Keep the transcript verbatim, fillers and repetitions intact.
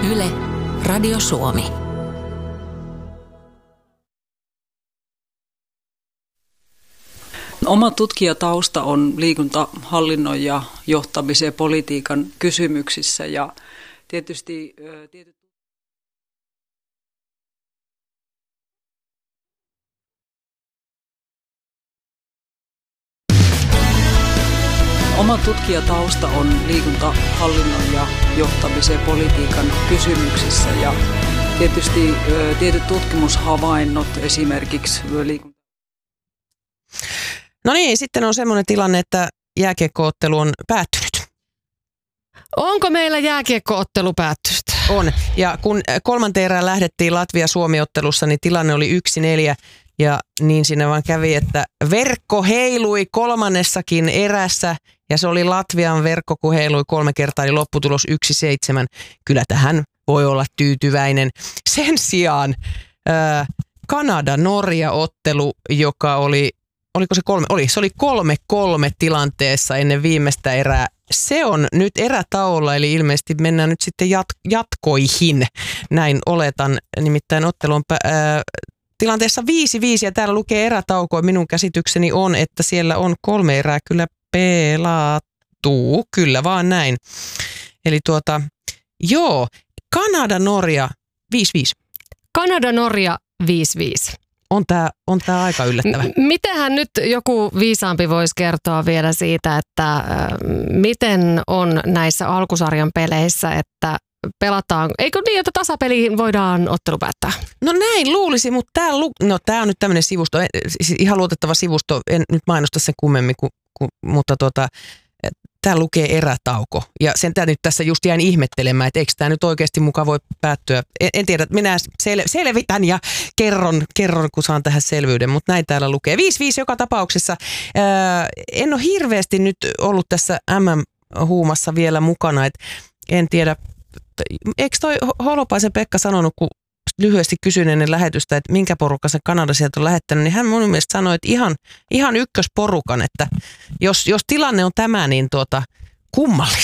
Yle, Radio Suomi. Oma tutkijatausta on liikuntahallinnon ja johtamisen ja politiikan kysymyksissä ja tietysti... Tiety... Oma tutkijatausta on liikuntahallinnon ja johtamisen ja politiikan kysymyksissä ja tietysti tietyt tutkimushavainnot esimerkiksi liikunta. No niin, sitten on semmoinen tilanne, että jääkiekkoottelu on päättynyt. Onko meillä jääkiekkoottelu päättynyt? On. Ja kun kolmanteen erään lähdettiin Latvia-Suomi-ottelussa, niin tilanne oli yksi neljä. Ja niin siinä vaan kävi, että verkko heilui kolmannessakin erässä. Ja se oli Latvian verkko, kun heilui kolme kertaa, eli lopputulos yksi seitsemän. Kyllä tähän voi olla tyytyväinen. Sen sijaan ää, Kanada-Norja-ottelu, joka oli... Oliko se kolme? Oli. Se oli kolme kolme tilanteessa ennen viimeistä erää. Se on nyt erätauolla, eli ilmeisesti mennään nyt sitten jat- jatkoihin. Näin oletan. Nimittäin ottelu on pä- ää, tilanteessa viisi viisi ja täällä lukee erätauko. Minun käsitykseni on, että siellä on kolme erää kyllä pelattu. Kyllä vaan näin. Eli tuota, joo, Kanada-Norja viisi viisi. Kanada-Norja viisi viisi. On tämä on tää aika yllättävä. M- mitähän nyt joku viisaampi voisi kertoa vielä siitä, että äh, miten on näissä alkusarjan peleissä, että pelataan, eikö niin, että tasapeliin voidaan ottelu päättää? No näin luulisi, mutta tämä no, tää on nyt tämmöinen sivusto, siis ihan luotettava sivusto, en nyt mainosta sen kummemmin, ku, ku, mutta tota, tämä lukee erätauko. Ja sen tämä nyt tässä just jäin ihmettelemään, että eikö tämä nyt oikeasti mukaan voi päättyä. En, en tiedä, minä sel, selvitän ja kerron, kerron, kun saan tähän selvyyden, mutta näin täällä lukee. viisi viisi joka tapauksessa. Ää, en ole hirveästi nyt ollut tässä M M-huumassa vielä mukana, että en tiedä, eikö toi Holopaisen Pekka sanonut, kun lyhyesti kysyin ennen lähetystä, että minkä porukan se Kanada sieltä on lähettänyt, niin hän mun mielestä sanoi, että ihan, ihan ykkösporukan, että jos, jos tilanne on tämä, niin tuota, kummallista.